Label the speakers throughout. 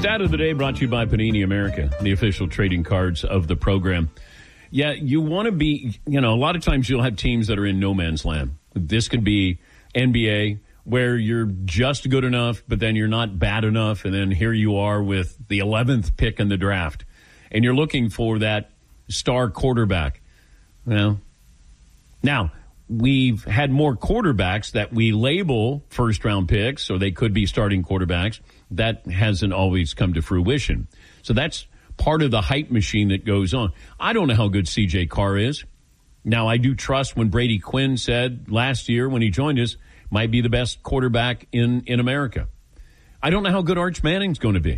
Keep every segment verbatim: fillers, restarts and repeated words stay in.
Speaker 1: Stat of the day brought to you by Panini America, the official trading cards of the program. Yeah, you want to be, you know, a lot of times you'll have teams that are in no man's land. This could be N B A, where you're just good enough, but then you're not bad enough, and then here you are with the eleventh pick in the draft, and you're looking for that star quarterback. Well, now, we've had more quarterbacks that we label first-round picks, or they could be starting quarterbacks. That hasn't always come to fruition. So that's part of the hype machine that goes on. I don't know how good C J Carr is. Now, I do trust when Brady Quinn said last year when he joined us, might be the best quarterback in, in America. I don't know how good Arch Manning's going to be.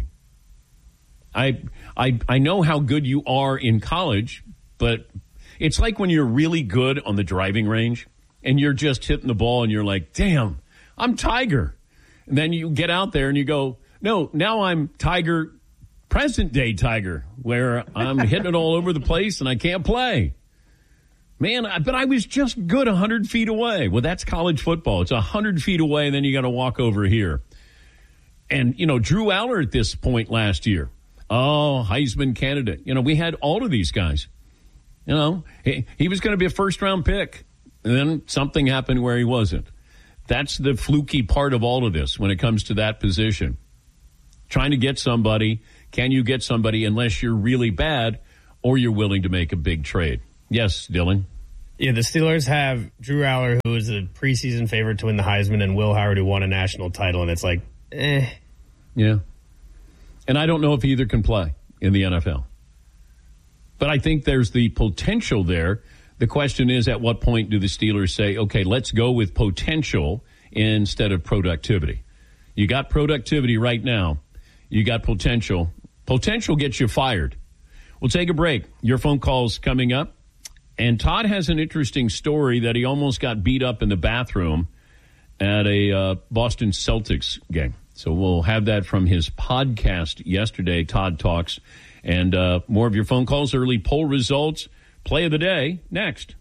Speaker 1: I, I, I know how good you are in college, but it's like when you're really good on the driving range and you're just hitting the ball and you're like, damn, I'm Tiger. And then you get out there and you go, no, now I'm Tiger, present day Tiger, where I'm hitting it all over the place and I can't play. Man, I, but I was just good one hundred feet away. Well, that's college football. It's one hundred feet away and then you got to walk over here. And, you know, Drew Aller at this point last year, oh, Heisman candidate. You know, we had all of these guys. You know, he, he was going to be a first-round pick, and then something happened where he wasn't. That's the fluky part of all of this when it comes to that position. Trying to get somebody, can you get somebody unless you're really bad or you're willing to make a big trade? Yes, Dylan?
Speaker 2: Yeah, the Steelers have Drew Aller, who is a preseason favorite to win the Heisman, and Will Howard, who won a national title, and it's like, eh.
Speaker 1: Yeah. And I don't know if either can play in the N F L. But I think there's the potential there. The question is, at what point do the Steelers say, okay, let's go with potential instead of productivity? You got productivity right now. You got potential. Potential gets you fired. We'll take a break. Your phone call's coming up. And Todd has an interesting story that he almost got beat up in the bathroom at a uh, Boston Celtics game. So we'll have that from his podcast yesterday, Todd Talks. And uh, more of your phone calls, early poll results, play of the day, next.